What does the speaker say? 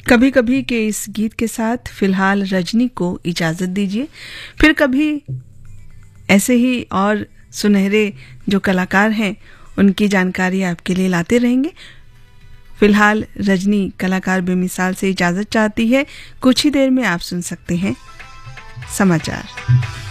कभी कभी के इस गीत के साथ फिलहाल रजनी को इजाज़त दीजिए। फिर कभी ऐसे ही और सुनहरे जो कलाकार हैं उनकी जानकारी आपके लिए लाते रहेंगे। फिलहाल रजनी कलाकार बेमिसाल से इजाज़त चाहती है। कुछ ही देर में आप सुन सकते हैं समाचार।